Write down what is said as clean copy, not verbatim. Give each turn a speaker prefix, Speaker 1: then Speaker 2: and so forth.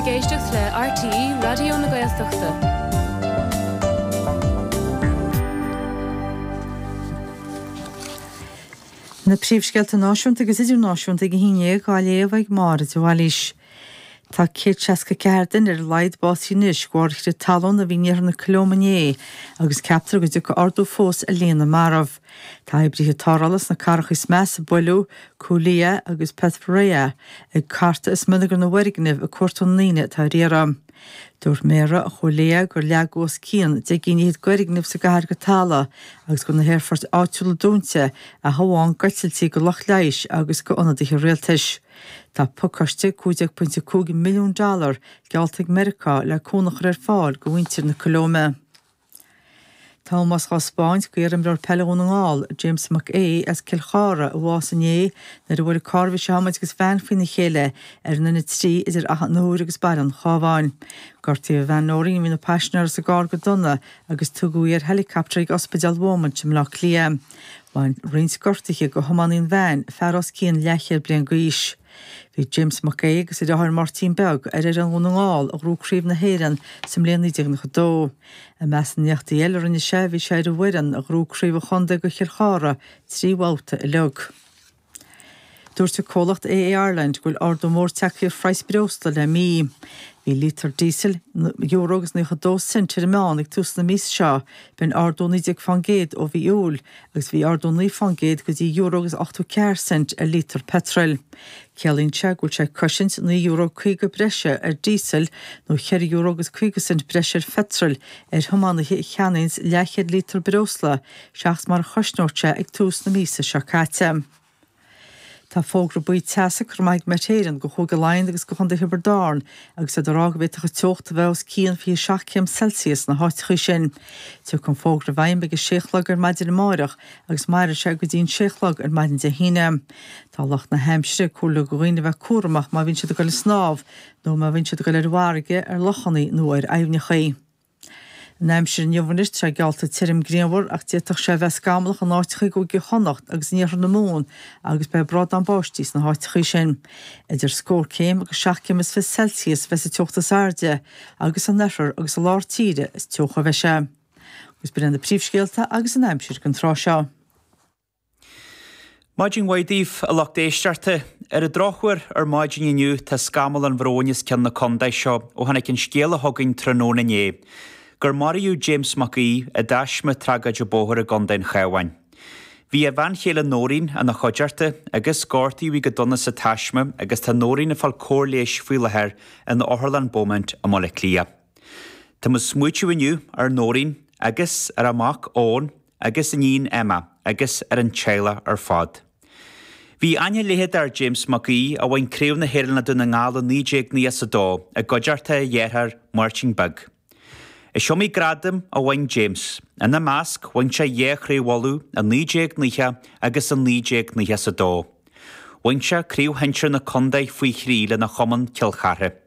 Speaker 1: géisteach le RTE Radio na Gaeltachta.
Speaker 2: Na príomhsceilta náisiúnta agus idir náisiúnta go híine gáléomh ag mar bhhailís. Tá céad seasca ceardan leid básí níos gcuirte talún a bhíar na Clómané agus ceaptar go dúcha ordú fós a léana marmh. Tá brithe táralas na carachas meas bolú, cúlia agus pethréa ag carta is munagur na bhharighnimh a cuairtún líine tá riaram. Dúirt méra a choléa gur leagós cían de gíníad gcuirighnimh sa gahar go tala agus go na Hairfort áitiúla dúnte a hamháin gaitiltí go loch leiis agus go ionadaithe réaltais. Tá pucaiste $2.2 milliún gealtaigh America le cúnach fáil go bhaintear na Colóma. Thomas á Spáin go ar peún an gáil James McA as Kilchara a bhásané na bhfuil carmhí se haid gus bhean faoina chéile ar na trí idir nóir agus baran chábháin. Gortaí a bhean nóirí hí na peisneir sa gá go donna agus tugaí ar helicopter ag ospidal Bhomont sem lech lia. Bhain rins gortaige go thomanín bhein fearrás cían leithir blian gois. Bhí James McCaig agus idir Martin Beg ar an gúnaáil a grúcríomh na héan sem léanaí na dó. A meas neachta eile rinne sé bhí sé a bhairan a grúcríomh chunda go Chilchara tríhálta i leog. Dúirt cólacht Ireland goil ordú mór teachir freisbreosla le mí. Bhí lítar diesel €2 cent ar meán ag tús na mís seo ben ordú 90 ó bhí úl agus bhí ordú 9 go dtí €8 cent a lítar petrol. Cealín se gúil sé cosint €9 breise ar diesel nó €2 cent breise ar petrol ar thomána cheannains leithir lítar breosla seachas mar chosnóirte ag tús na mísa seo caite. Tá fógra buí teasa chu maid metéiran go chuga lein agus go chunda Hiberdáin agus a dorága bhéit a teocht bheiths cían fi 6 Celsius na háitcha sin. Tú chun fógra bhaim begus séchlag ar maidir máireach agus maire se go dtíon séchlag ar maidin de híine. Tá lech na Hampshire cúla go roioine bheith cuaramach má bhín siad go le snáb nó má bhín siad go le bhharige ar lochaní nó ar aimnechaí. Neimsir neomhanist se gealta tirim gríomhar ach tíach sé bheith scamlach an áiticha go go chonacht agus níor na mún agus be brad an báistís na háiticha sin. Idir scór céim agus 6 Celsius bheits teochtas airde agus an nefar agus a lár tíre is teocha bheith sé. Gus brenn na príomhscéalta agus an Neimsir gan trá seo.
Speaker 3: Maidin waidíh a lech déistearta ar a drochhuir ar maidin inniu tá scamal an bhróinis cean na condaid seo ó hanna cin scéala thugann tróna né. Gur Mariú James McGee a daisme tragad o bóthir a gandain chahain. Bhí a bhain chéile nóirín a na choidearta agus scórtaí bhí go donna sa taisme agus tá nóirín a fáil cór léis fuiletheir in na Orland Bhomont a mula clia. Tá mu smuitiú inniu ar nóirín agus ar amach ón agus in níon Emma agus ar an teile ar fad. Bhí aine léhead ar James McGee a bhain críomh na héireanna duna ngála 9 níos a dó a goidearta a dhéarthar Marching Bug. I siomí gradam a bhain James, in na másc bhain sé dhéchréhhalú a 9 níthe agus an 9 níthe sa dó. Bhain sé críomh hinsear na condaid faoi chríle na choman Kilchartha.